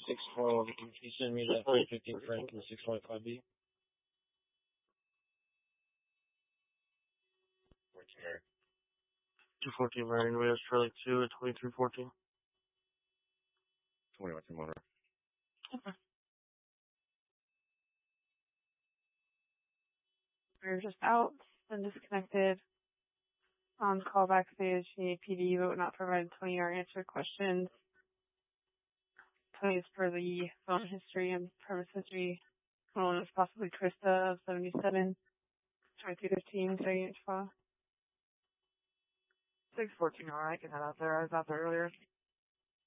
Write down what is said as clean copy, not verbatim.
612. Can you send me that 415 Frank and the 625B? 214 Marion West, Charlie 2 at 2314. 21 motor. Okay. We're just out and disconnected. On callback stage, PD but would not provide 20-hour answer questions. 20 is for the phone history and premise history. One is possibly Krista of 77. 2315, second file. 614, alright, I can head out there. I was out there earlier.